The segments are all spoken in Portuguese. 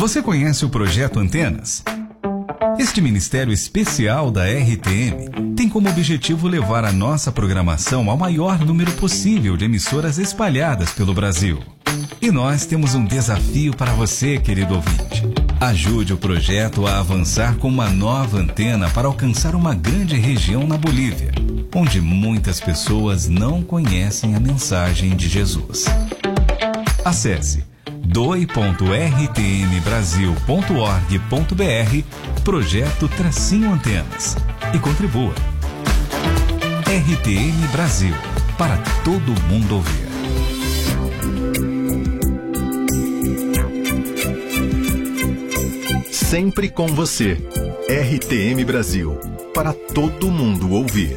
Você conhece o Projeto Antenas? Este ministério especial da RTM tem como objetivo levar a nossa programação ao maior número possível de emissoras espalhadas pelo Brasil. E nós temos um desafio para você, querido ouvinte. Ajude o projeto a avançar com uma nova antena para alcançar uma grande região na Bolívia, onde muitas pessoas não conhecem a mensagem de Jesus. Acesse doe.rtmbrasil.org.br Projeto-Antenas e contribua. RTM Brasil, para todo mundo ouvir. Sempre com você. RTM Brasil, para todo mundo ouvir.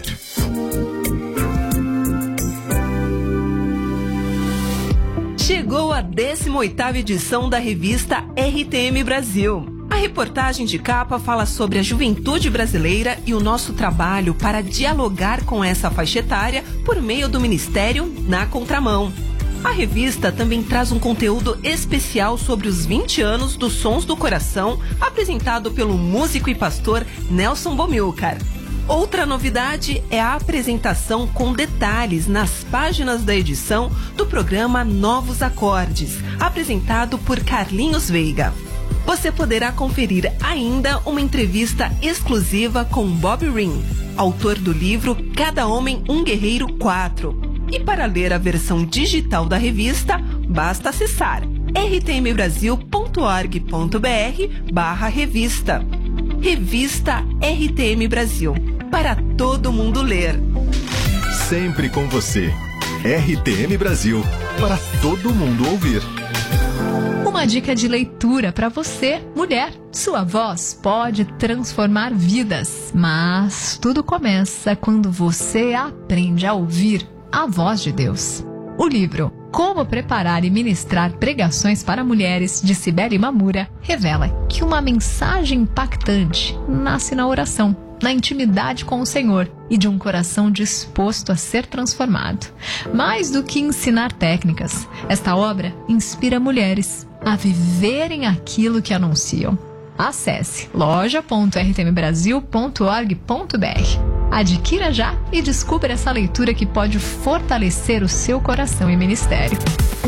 Chegou a 18ª edição da revista RTM Brasil. A reportagem de capa fala sobre a juventude brasileira e o nosso trabalho para dialogar com essa faixa etária por meio do Ministério Na Contramão. A revista também traz um conteúdo especial sobre os 20 anos dos Sons do Coração, apresentado pelo músico e pastor Nelson Bomilcar. Outra novidade é a apresentação com detalhes nas páginas da edição do programa Novos Acordes, apresentado por Carlinhos Veiga. Você poderá conferir ainda uma entrevista exclusiva com Bob Ring, autor do livro Cada Homem um Guerreiro 4. E para ler a versão digital da revista, basta acessar rtmbrasil.org.br/revista. Revista RTM Brasil, para todo mundo ler. Sempre com você. RTM Brasil, para todo mundo ouvir. Uma dica de leitura para você, mulher. Sua voz pode transformar vidas, mas tudo começa quando você aprende a ouvir a voz de Deus. O livro Como Preparar e Ministrar Pregações para Mulheres, de Cibele Mamura, revela que uma mensagem impactante nasce na oração, na intimidade com o Senhor e de um coração disposto a ser transformado. Mais do que ensinar técnicas, esta obra inspira mulheres a viverem aquilo que anunciam. Acesse loja.rtmbrasil.org.br. Adquira já e descubra essa leitura que pode fortalecer o seu coração e ministério.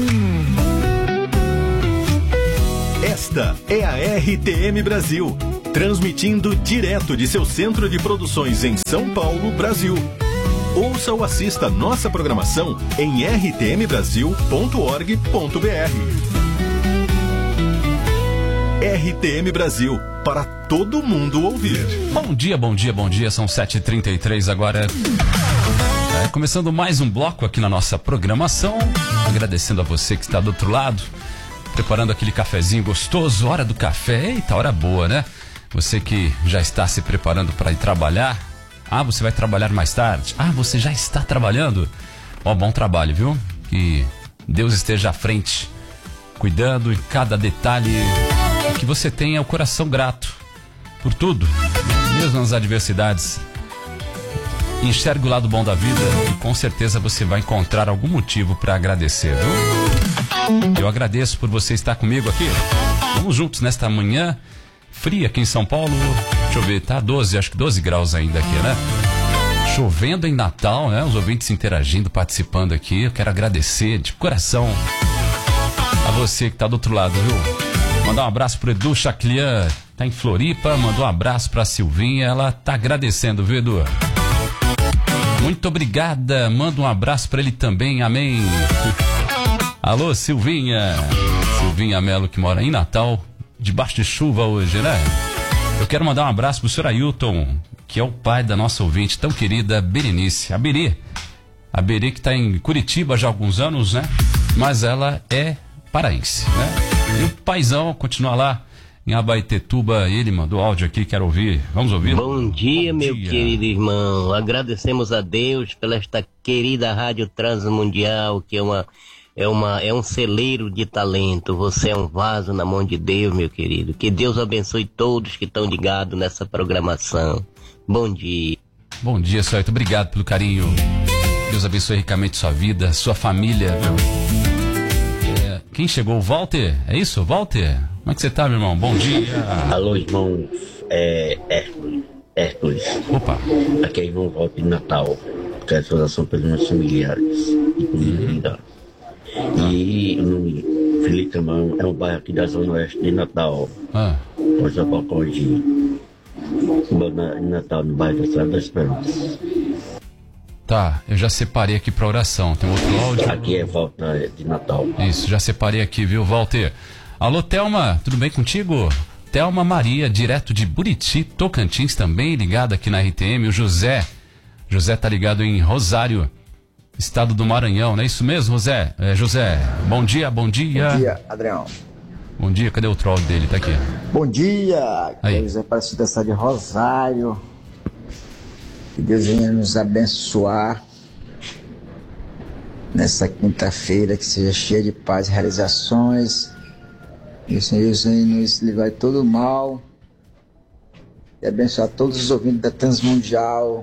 Esta é a RTM Brasil, transmitindo direto de seu centro de produções em São Paulo, Brasil. Ouça ou assista nossa programação em rtmbrasil.org.br. RTM Brasil, para todo mundo ouvir. Bom dia, bom dia, bom dia. São 7h33 agora. Começando mais um bloco aqui na nossa programação. Agradecendo a você que está do outro lado, preparando aquele cafezinho gostoso. Hora do café. Eita, hora boa, né? Você que já está se preparando para ir trabalhar. Ah, você vai trabalhar mais tarde. Ah, você já está trabalhando. Ó, bom trabalho, viu? Que Deus esteja à frente, cuidando em cada detalhe. Que você tenha o coração grato por tudo, mesmo nas adversidades. Enxergue o lado bom da vida e com certeza você vai encontrar algum motivo para agradecer, viu? Eu agradeço por você estar comigo aqui. Vamos juntos nesta manhã fria aqui em São Paulo. Deixa eu ver, tá 12, acho que 12 graus ainda aqui, né? Chovendo em Natal, né? Os ouvintes interagindo, participando aqui. Eu quero agradecer de coração a você que tá do outro lado, viu? Mandar um abraço pro Edu Chaclian, tá em Floripa. Mandou um abraço pra Silvinha, ela tá agradecendo, viu, Edu? Muito obrigada, manda um abraço pra ele também, amém. Alô, Silvinha. Silvinha Melo, que mora em Natal, debaixo de chuva hoje, né? Eu quero mandar um abraço pro senhor Ailton, que é o pai da nossa ouvinte tão querida Berenice, a Beri que tá em Curitiba já há alguns anos, né? Mas ela é paraense, né? E o paizão continua lá em Abaetetuba. Ele mandou áudio aqui, quero ouvir. Vamos ouvir? Bom dia, meu querido irmão. Agradecemos a Deus pela esta querida Rádio Transmundial, que é um celeiro de talento. Você é um vaso na mão de Deus, meu querido. Que Deus abençoe todos que estão ligados nessa programação. Bom dia. Bom dia, senhor. Muito obrigado pelo carinho. Deus abençoe ricamente sua vida, sua família. Quem chegou? O Walter? É isso, Walter? Como é que você tá, meu irmão? Bom dia. Alô, irmão Hércules. Opa. Aqui é irmão Walter de Natal. Quero saudação pelos meus familiares. E o nome Felipe Camão é um bairro aqui da Zona Oeste de Natal. Hoje é Pocodinho. Em Natal, no bairro da Estrada das Esperanças. Tá, eu já separei aqui pra oração. Tem outro áudio? Aqui é Walter de Natal. Isso, já separei aqui, viu, Walter? Alô, Thelma, tudo bem contigo? Thelma Maria, direto de Buriti, Tocantins, também ligada aqui na RTM. O José tá ligado em Rosário, estado do Maranhão, não é isso mesmo, José? José, bom dia. Bom dia, Adrião. Bom dia, cadê o troll dele? Tá aqui. Bom dia, aí. José Aparecido, da cidade de Rosário. Que Deus venha nos abençoar nessa quinta-feira, que seja cheia de paz e realizações. E o Senhor nos livrar de todo o mal e abençoar todos os ouvintes da Transmundial.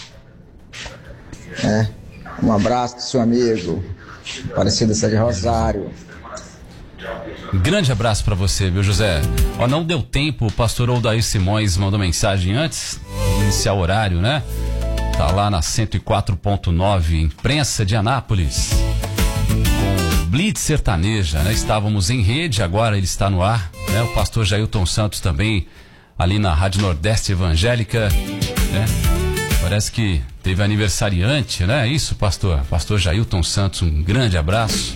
Um abraço do seu amigo Aparecido da cidade de Rosário. Grande abraço pra você, viu, José? Não deu tempo, o pastor Odair Simões mandou mensagem antes de iniciar o horário, né? Tá lá na 104.9, imprensa de Anápolis, com Blitz Sertaneja, né? Estávamos em rede, agora ele está no ar, né? O pastor Jailton Santos também, ali na Rádio Nordeste Evangélica, né? Parece que teve aniversariante, né? Isso, pastor? Pastor Jailton Santos, um grande abraço.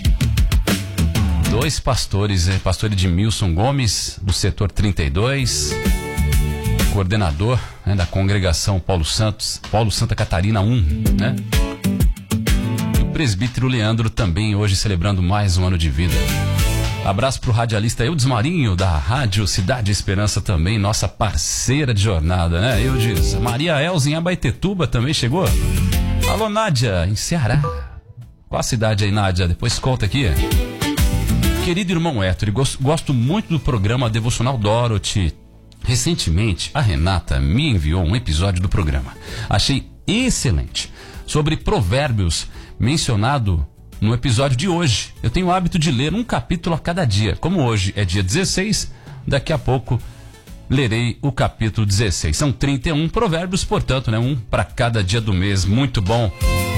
2 pastores, pastor Edmilson Gomes, do setor 32, coordenador, né, da congregação Paulo Santa Catarina 1, né? E o presbítero Leandro também hoje celebrando mais um ano de vida. Abraço pro radialista Eudes Marinho, da Rádio Cidade Esperança também, nossa parceira de jornada, né? Eudes. Maria Elza em Abaetetuba também chegou. Alô, Nádia, em Ceará. Qual a cidade aí, Nádia? Depois conta aqui. Querido irmão Héctor, gosto muito do programa Devocional Dorothy. Recentemente, a Renata me enviou um episódio do programa. Achei excelente. Sobre provérbios, mencionado no episódio de hoje. Eu tenho o hábito de ler um capítulo a cada dia. Como hoje é dia 16, daqui a pouco lerei o capítulo 16. São 31 provérbios, portanto, né, um para cada dia do mês. Muito bom.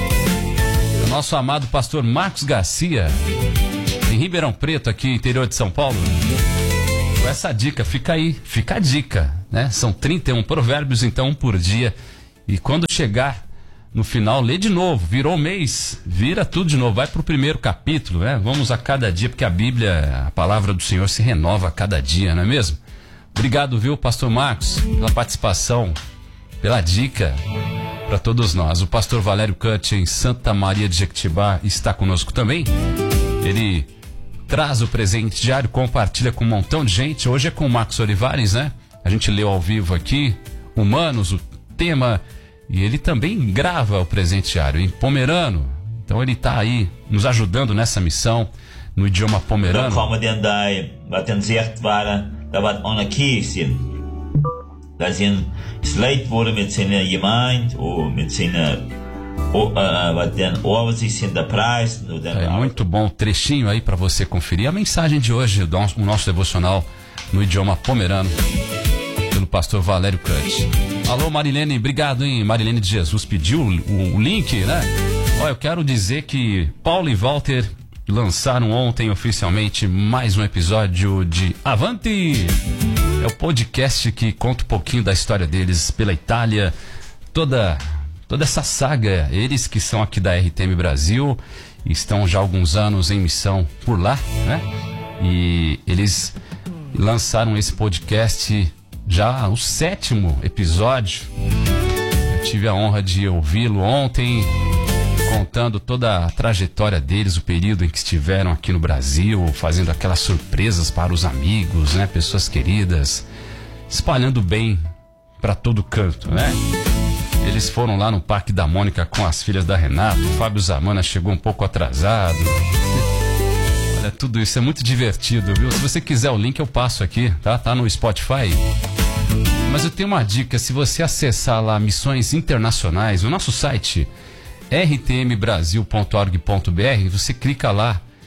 O nosso amado pastor Marcos Garcia, em Ribeirão Preto, aqui interior de São Paulo. Com essa dica, fica aí, fica a dica, né? São 31 provérbios, então, um por dia. E quando chegar no final, lê de novo. Virou mês, vira tudo de novo. Vai pro primeiro capítulo, né? Vamos a cada dia, porque a Bíblia, a palavra do Senhor se renova a cada dia, não é mesmo? Obrigado, viu, pastor Marcos, pela participação, pela dica para todos nós. O pastor Valério Cut, em Santa Maria de Jequitibá, está conosco também. Ele traz o presente diário, compartilha com um montão de gente. Hoje é com o Marcos Olivares, né? A gente leu ao vivo aqui, Humanos, o tema, e ele também grava o presente diário em pomerano. Então ele está aí nos ajudando nessa missão no idioma pomerano. É muito bom, trechinho aí para você conferir a mensagem de hoje, o nosso devocional no idioma pomerano, pelo pastor Valério Cut. Alô, Marilene, obrigado, hein? Marilene de Jesus pediu o link, né? Olha, eu quero dizer que Paulo e Walter lançaram ontem oficialmente mais um episódio de Avante. É o podcast que conta um pouquinho da história deles pela Itália, toda essa saga. Eles que são aqui da RTM Brasil, estão já há alguns anos em missão por lá, né? E eles lançaram esse podcast, já o 7º episódio. Eu tive a honra de ouvi-lo ontem, contando toda a trajetória deles, o período em que estiveram aqui no Brasil, fazendo aquelas surpresas para os amigos, né? Pessoas queridas, espalhando bem para todo canto, né? Eles foram lá no Parque da Mônica com as filhas da Renata. O Fábio Zamana chegou um pouco atrasado. Olha, tudo isso é muito divertido, viu? Se você quiser o link eu passo aqui, tá? Tá no Spotify. Mas eu tenho uma dica, se você acessar lá Missões Internacionais, no nosso site rtmbrasil.org.br, você clica lá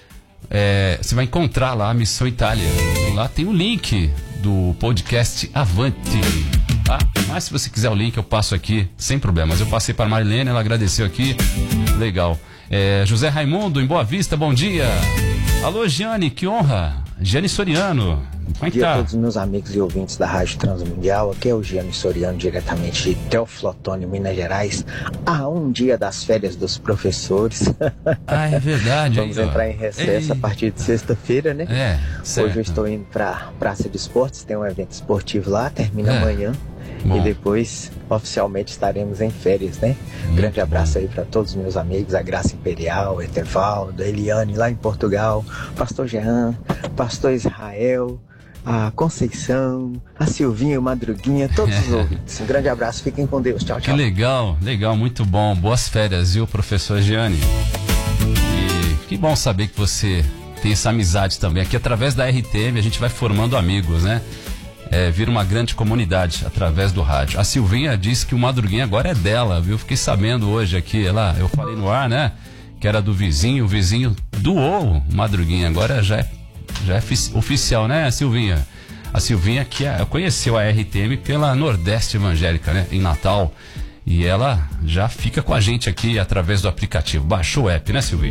você vai encontrar lá a Missão Itália. E lá tem o link do podcast Avante. Tá? Mas se você quiser o link, eu passo aqui, sem problemas. Eu passei para a Marilene, ela agradeceu aqui. Legal. José Raimundo, em Boa Vista, bom dia. Alô, Giane, que honra. Giane Soriano, como é que tá? Bom dia a todos os meus amigos e ouvintes da Rádio Transmundial. Aqui é o Giane Soriano, diretamente de Teoflotone, Minas Gerais. A um dia das férias dos professores. Ah, é verdade. Vamos entrar em recesso a partir de sexta-feira, né? Certo. Hoje eu estou indo para Praça de Esportes, tem um evento esportivo lá, termina amanhã. Bom. E depois, oficialmente, estaremos em férias, né? Grande abraço aí para todos os meus amigos, a Graça Imperial, Etevaldo, a Eliane lá em Portugal, Pastor Jean, Pastor Israel, a Conceição, a Silvinha, o Madruguinha, todos os ouvintes. Um grande abraço, fiquem com Deus. Tchau, tchau. Que legal, muito bom. Boas férias, viu, professor Giane? E que bom saber que você tem essa amizade também. Aqui, através da RTM, a gente vai formando amigos, né? Vira uma grande comunidade através do rádio. A Silvinha disse que o Madruguinha agora é dela, viu? Fiquei sabendo hoje aqui, eu falei no ar, né? Que era do vizinho, o vizinho doou o Madruguinha, agora já é oficial, né, Silvinha? A Silvinha que conheceu a RTM pela Nordeste Evangélica, né? Em Natal. E ela já fica com a gente aqui através do aplicativo. Baixou o app, né, Silvinha?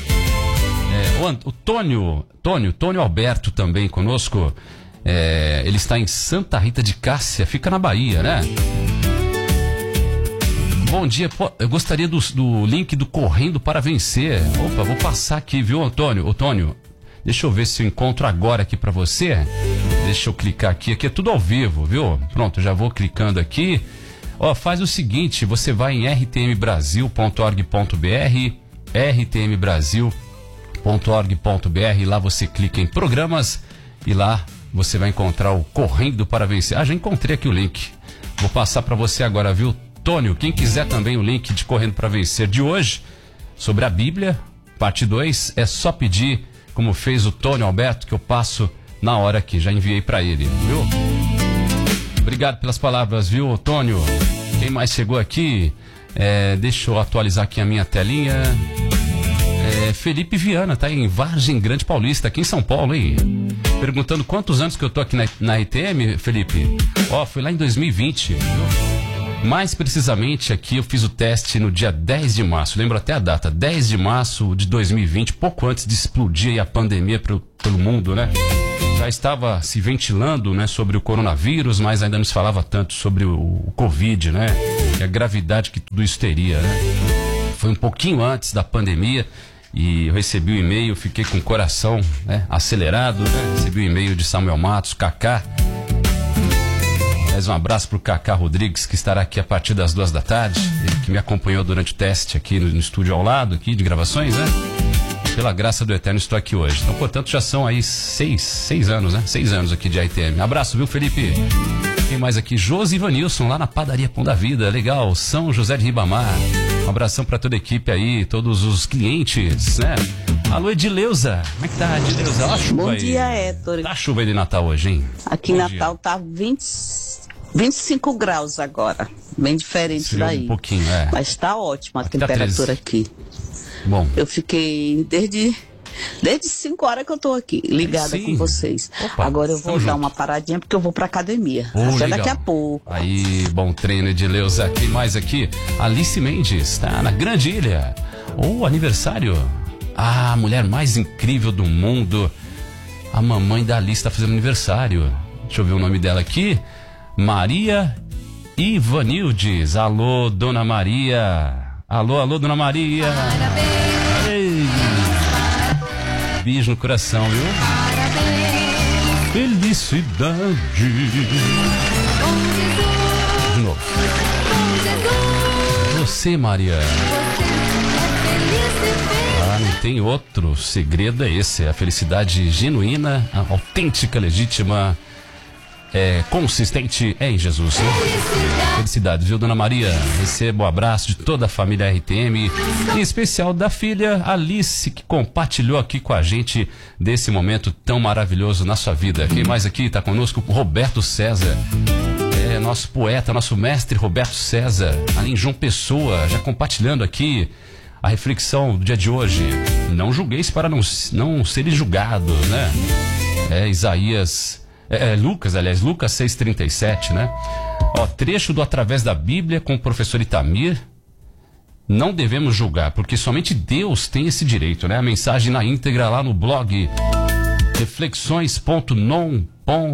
O Tônio Alberto também conosco. Ele está em Santa Rita de Cássia, fica na Bahia, né? Bom dia, eu gostaria do link do Correndo para Vencer. Opa, vou passar aqui, viu, Antônio? Antônio, deixa eu ver se eu encontro agora aqui para você. Deixa eu clicar aqui é tudo ao vivo, viu? Pronto, já vou clicando aqui. Faz o seguinte, você vai em rtmbrasil.org.br, rtmbrasil.org.br, lá você clica em programas e lá você vai encontrar o Correndo para Vencer. Já encontrei aqui o link. Vou passar para você agora, viu, Tônio? Quem quiser também o link de Correndo para Vencer de hoje, sobre a Bíblia, parte 2, é só pedir, como fez o Tônio Alberto, que eu passo na hora aqui. Já enviei para ele, viu? Obrigado pelas palavras, viu, Tônio? Quem mais chegou aqui? Deixa eu atualizar aqui a minha telinha. Felipe Viana, tá em Vargem Grande Paulista, aqui em São Paulo, hein? Perguntando quantos anos que eu tô aqui na RTM, Felipe. Foi lá em 2020, viu? Mais precisamente aqui eu fiz o teste no dia 10 de março, lembro até a data, 10 de março de 2020, pouco antes de explodir aí a pandemia pelo mundo, né? Já estava se ventilando, né, sobre o coronavírus, mas ainda não se falava tanto sobre o Covid, né? E a gravidade que tudo isso teria, né? Foi um pouquinho antes da pandemia e eu recebi o e-mail, fiquei com o coração, né, acelerado, né? Recebi o e-mail de Samuel Matos, Cacá. Mais um abraço pro Cacá Rodrigues, que estará aqui a partir das 2 da tarde, ele que me acompanhou durante o teste aqui no estúdio ao lado, aqui de gravações, né? Pela graça do Eterno estou aqui hoje. Então, portanto, já são aí 6 anos, né? 6 anos aqui de RTM. Abraço, viu, Felipe? Quem mais aqui? Josi Ivanilson, lá na Padaria Pão da Vida. Legal. São José de Ribamar. Um abração pra toda a equipe aí, todos os clientes, né? Alô, Edileuza. Como é que tá, Edileuza? Olha a chuva aí. Bom dia, Héctor. Tá chuva aí de Natal hoje, hein? Aqui em Natal tá 25 graus agora. Bem diferente daí. Um pouquinho, Mas tá ótima a temperatura aqui. Bom. Eu fiquei desde 5 horas que eu tô aqui, ligada com vocês. Opa, agora eu vou dar uma paradinha porque eu vou pra academia. Até daqui a pouco. Aí, bom treino, Edileuza. Quem mais aqui? Alice Mendes, tá na Grande Ilha. Aniversário. A mulher mais incrível do mundo. A mamãe da Alice tá fazendo aniversário. Deixa eu ver o nome dela aqui. Maria Ivanildes. Alô, Dona Maria. Alô, Dona Maria. Parabéns. Beijo no coração, viu? Parabéns. Felicidade. De novo. Você, Maria. Não tem outro segredo, é esse. A felicidade genuína, autêntica, legítima, consistente em Jesus. Felicidade, viu, Dona Maria? Receba o abraço de toda a família RTM, em especial da filha Alice, que compartilhou aqui com a gente desse momento tão maravilhoso na sua vida. Quem mais aqui está conosco? O Roberto César. Nosso poeta, nosso mestre Roberto César, ali em João Pessoa, já compartilhando aqui A reflexão do dia de hoje: não julgueis para não seres julgados, né? Lucas 6,37, né? Trecho do Através da Bíblia com o professor Itamir. Não devemos julgar, porque somente Deus tem esse direito, né? A mensagem na íntegra lá no blog reflexões.non.br,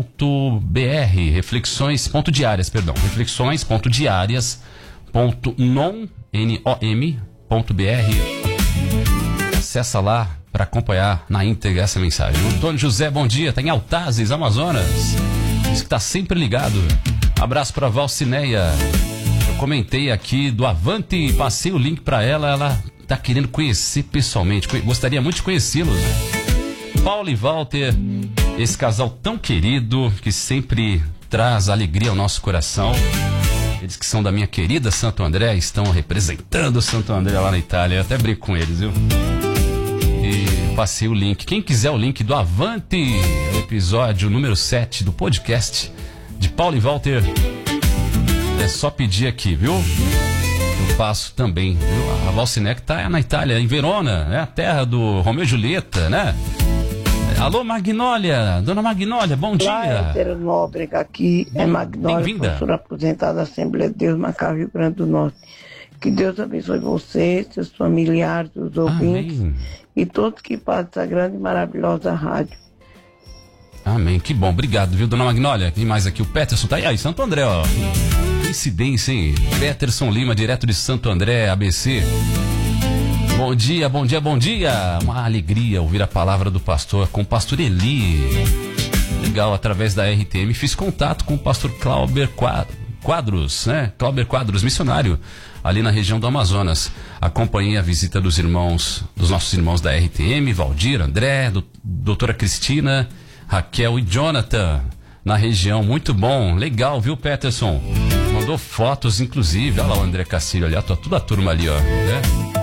reflexões.diárias.non.br. Acessa lá para acompanhar na íntegra essa mensagem. O Antônio José, bom dia, tá em Altazes, Amazonas. Diz que tá sempre ligado. Abraço para Valcineia. Eu comentei aqui do Avante, passei o link para ela tá querendo conhecer pessoalmente. Gostaria muito de conhecê-los. Paulo e Walter, esse casal tão querido que sempre traz alegria ao nosso coração. Eles que são da minha querida Santo André, estão representando Santo André lá na Itália. Eu até brinco com eles, viu? E passei o link. Quem quiser o link do Avante, episódio número 7 do podcast de Paulo e Walter, é só pedir aqui, viu? Eu passo também, viu? A Valcinec tá na Itália, em Verona, né? A terra do Romeu e Julieta, né? Alô, Magnólia, dona Magnólia, bom dia. Olá, Nóbrega, aqui é Magnólia, professora aposentada da Assembleia de Deus, Macau, Rio Grande do Norte. Que Deus abençoe você, seus familiares, os ouvintes. Amém. E todos que fazem essa grande e maravilhosa rádio. Amém, que bom, obrigado, viu, dona Magnólia? Quem mais aqui? O Peterson tá aí, Santo André, ó. Coincidência, hein? Peterson Lima, direto de Santo André, ABC. Bom dia, bom dia, bom dia. Uma alegria ouvir a palavra do pastor com o pastor Eli. Legal, através da RTM fiz contato com o pastor Clauber Quadros, né? Clauber Quadros, missionário ali na região do Amazonas. Acompanhei a visita dos nossos irmãos da RTM, Valdir, André, doutora Cristina, Raquel e Jonathan, na região. Muito bom, legal, viu, Peterson? Mandou fotos, inclusive. Olha lá o André Castilho ali, ó, toda a turma ali, ó, né?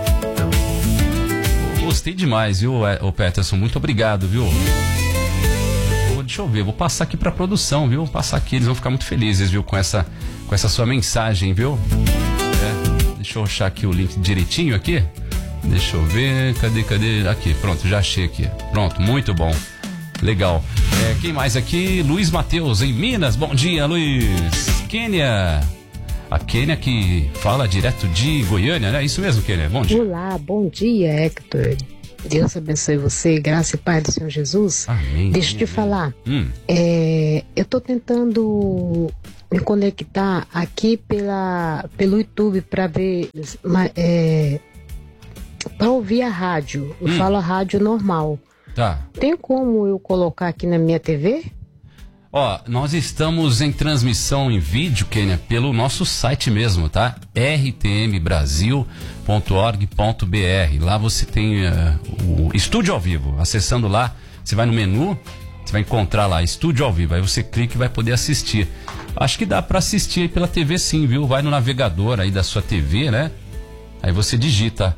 Gostei demais, viu, o Peterson? Muito obrigado, viu? Deixa eu ver, vou passar aqui pra produção, viu? Vou passar aqui, eles vão ficar muito felizes, viu? Com essa sua mensagem, viu? Deixa eu achar aqui o link direitinho aqui. Deixa eu ver, cadê? Aqui, pronto, já achei aqui. Pronto, muito bom. Legal. Quem mais aqui? Luiz Mateus, em Minas. Bom dia, Luiz. Quênia. A Quênia que fala direto de Goiânia, né? Isso mesmo, Quênia. Bom dia. Olá, bom dia, Hector. Deus abençoe você, graça e paz do Senhor Jesus. Amém. Deixa eu te falar. Eu tô tentando me conectar aqui pelo YouTube para ver, para ouvir a rádio. Eu falo a rádio normal. Tá. Tem como eu colocar aqui na minha TV? Nós estamos em transmissão em vídeo, Kênia, pelo nosso site mesmo, tá? rtmbrasil.org.br. Lá você tem o Estúdio ao Vivo. Acessando lá, você vai no menu, você vai encontrar lá Estúdio ao Vivo. Aí você clica e vai poder assistir. Acho que dá para assistir aí pela TV sim, viu? Vai no navegador aí da sua TV, né? Aí você digita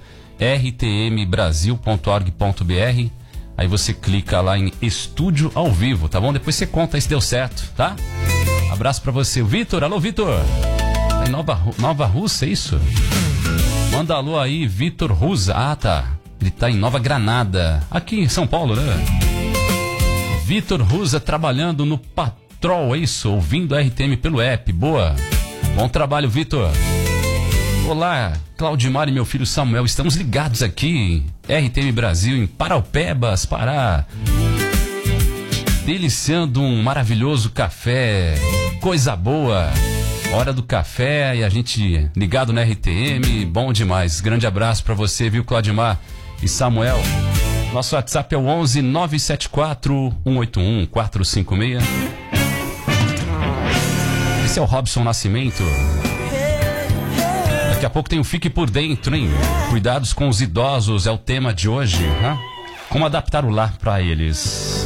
rtmbrasil.org.br. Aí você clica lá em Estúdio ao Vivo, tá bom? Depois você conta aí se deu certo, tá? Abraço pra você. Vitor, alô, Vitor. Em Nova Rússia, é isso? Manda alô aí, Vitor Rusa. Ah, tá. Ele tá em Nova Granada, aqui em São Paulo, né? Vitor Rusa trabalhando no Patrol, é isso? Ouvindo a RTM pelo app. Boa. Bom trabalho, Vitor. Olá, Claudimar e meu filho Samuel, estamos ligados aqui em RTM Brasil, em Paraupebas, Pará. Deliciando um maravilhoso café, coisa boa. Hora do café e a gente ligado na RTM, bom demais. Grande abraço pra você, viu, Claudimar e Samuel. Nosso WhatsApp é o 11 974 181 456. Esse é o Robson Nascimento. Daqui a pouco tem o Fique por Dentro, hein? Cuidados com os idosos é o tema de hoje, né? Como adaptar o lar para eles.